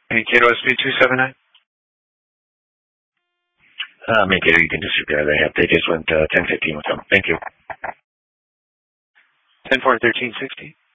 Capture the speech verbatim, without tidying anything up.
Mankato S B two seven nine? Uh, Mankato, you can disregard. They have. They just went uh, ten fifteen with them. Thank you. ten four thirteen sixty.